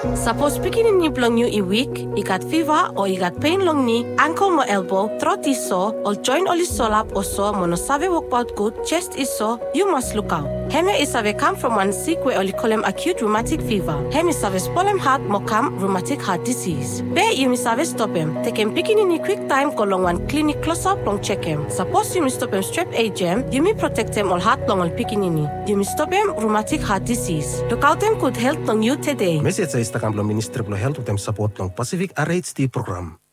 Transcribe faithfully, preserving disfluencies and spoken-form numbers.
Suppose picking ni blong you i weak, I got fever or I got pain long knee, ankle mo elbow, throat is sore, or joint only solap or sore, mono save walk out good, chest is sore, you must look out. Heme is have come from one sick where only call him acute rheumatic fever. Heme is have spolem heart mo come rheumatic heart disease. Be you miss have stop him. Take him picking in quick time go long one clinic close up long check him. Suppose you miss stop him strep A G M, you may protect him all heart long on picking in. You miss stop him rheumatic heart disease. Look out him could help long you today. Message sa Instagram lo Ministry of Health with them support long Pacific R H D program.